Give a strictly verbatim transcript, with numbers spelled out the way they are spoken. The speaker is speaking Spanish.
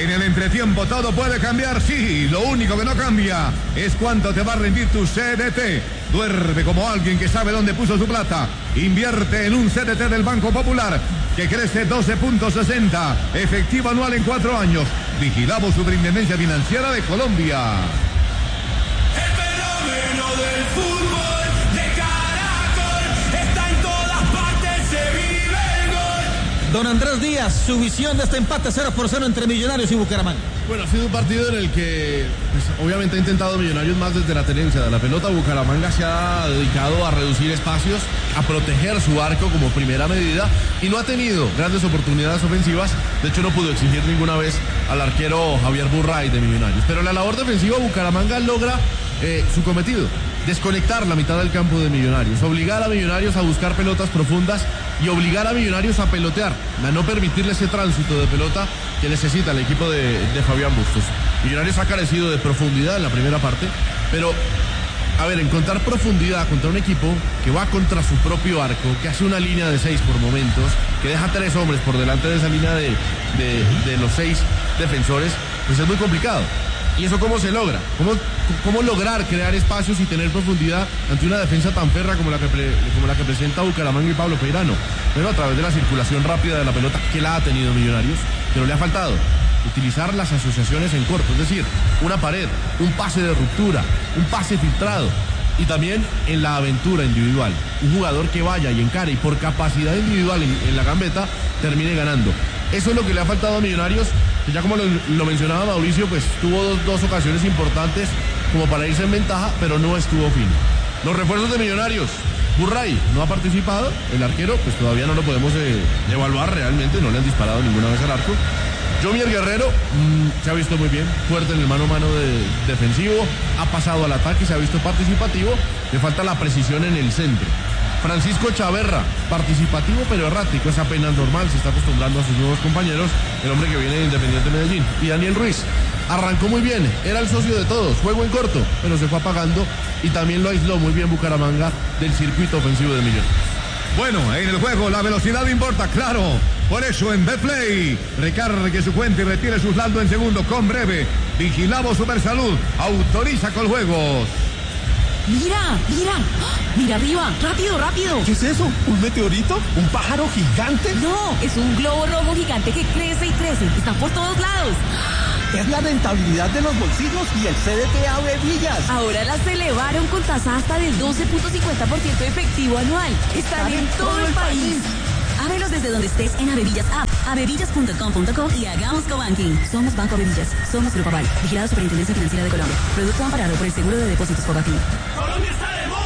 En el entretiempo todo puede cambiar, sí. Lo único que no cambia es cuánto te va a rendir tu C D T. Duerme como alguien que sabe dónde puso su plata. Invierte en un C D T del Banco Popular que crece doce punto sesenta. Efectivo anual en cuatro años. Vigilamos Superintendencia Financiera de Colombia. El fenómeno del fútbol de Caracol está en todas partes, se vive el gol. Don Andrés Díaz, su visión de este empate cero por cero entre Millonarios y Bucaramanga. Bueno, ha sido un partido en el que pues, obviamente ha intentado Millonarios más desde la tenencia de la pelota. Bucaramanga se ha dedicado a reducir espacios, a proteger su arco como primera medida y no ha tenido grandes oportunidades ofensivas. De hecho, no pudo exigir ninguna vez al arquero Javier Burray de Millonarios. Pero la labor defensiva Bucaramanga logra eh, su cometido: desconectar la mitad del campo de Millonarios, obligar a Millonarios a buscar pelotas profundas y obligar a Millonarios a pelotear, a no permitirle ese tránsito de pelota que necesita el equipo de, de Fabián Bustos. Millonarios ha carecido de profundidad en la primera parte, pero a ver, encontrar profundidad contra un equipo que va contra su propio arco, que hace una línea de seis por momentos, que deja tres hombres por delante de esa línea de, de, de los seis defensores, pues es muy complicado. ¿Y eso cómo se logra? ¿Cómo, cómo lograr crear espacios y tener profundidad ante una defensa tan ferra como la que, pre, como la que presenta Bucaramanga y Pablo Peirano? Pero a través de la circulación rápida de la pelota, que la ha tenido Millonarios, pero le ha faltado utilizar las asociaciones en corto, es decir, una pared, un pase de ruptura, un pase filtrado, y también en la aventura individual, un jugador que vaya y encare y por capacidad individual en, en la gambeta termine ganando. Eso es lo que le ha faltado a Millonarios, que ya como lo, lo mencionaba Mauricio, pues tuvo dos, dos ocasiones importantes como para irse en ventaja, pero no estuvo fino. Los refuerzos de Millonarios: Burray no ha participado, el arquero pues todavía no lo podemos eh, evaluar realmente, no le han disparado ninguna vez al arco. Jomier Guerrero mmm, se ha visto muy bien, fuerte en el mano a mano de, defensivo, ha pasado al ataque, se ha visto participativo, le falta la precisión en el centro. Francisco Chaverra, participativo pero errático, es apenas normal, se está acostumbrando a sus nuevos compañeros, el hombre que viene de Independiente Medellín. Y Daniel Ruiz, arrancó muy bien, era el socio de todos, juego en corto, pero se fue apagando y también lo aisló muy bien Bucaramanga del circuito ofensivo de Millonarios. Bueno, en el juego la velocidad importa, claro. Por eso en Betplay, recargue su cuenta y retire su saldo en segundo con Breve. Vigilamos Supersalud, autoriza con juegos. Mira, mira, mira arriba, rápido, rápido. ¿Qué es eso? ¿Un meteorito? ¿Un pájaro gigante? No, es un globo rojo gigante que crece y crece, está por todos lados. Es la rentabilidad de los bolsillos y el C D T Avevillas. Ahora las elevaron con tasa hasta del doce punto cincuenta por ciento efectivo anual. Están en todo el país. Ábrelos desde donde estés en Avevillas App, avevillas punto com punto co y hagamos cobanking. Somos Banco Avevillas, somos Grupo Aval, vigilado Superintendencia Financiera de Colombia. Producto amparado por el Seguro de Depósitos Fobatín. Colombia está